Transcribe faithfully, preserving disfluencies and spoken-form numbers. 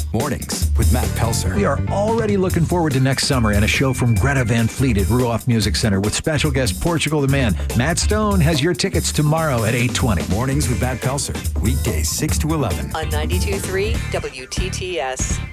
Mornings with Matt Pelser. We are already looking forward to next summer and a show from Greta Van Fleet at Ruoff Music Center with special guest Portugal the Man. Matt Stone has your tickets tomorrow at eight twenty. Mornings with Matt Pelser. Weekdays six to eleven. On ninety-two point three W T T S.